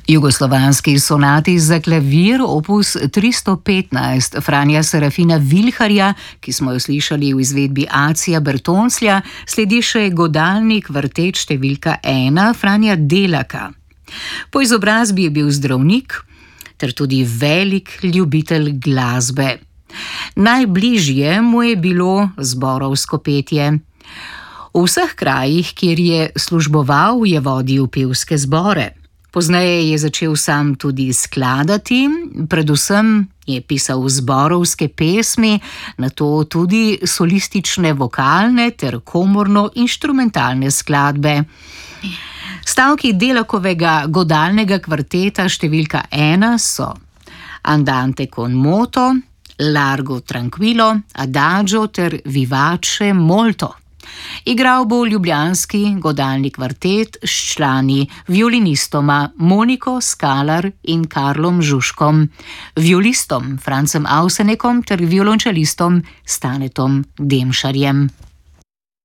Jugoslovanski sonati za klavir opus 315 Franja Serafina Vilharja, ki smo jo slišali v izvedbi Acija Bertonslja, sledi še godalni kvartet številka 1 Franja Delaka. Po izobrazbi je bil zdravnik ter tudi velik ljubitelj glasbe. Najbližje mu je bilo zborovsko petje. V vseh krajih, kjer je služboval, je vodil pevske zbore. Pozneje je začel sam tudi skladati, predvsem je pisal zborovske pesmi, nato tudi solistične vokalne ter komorno-inštrumentalne skladbe. Stavki Delakovega godalnega kvarteta številka 1 so Andante con moto, Largo tranquillo, Adagio ter Vivace molto. Igral bo ljubljanski godalni kvartet s člani violinistoma Moniko Skalar in Karlom Žužkom, violistom Francem Avsenekom ter violončelistom Stanetom Demšarjem.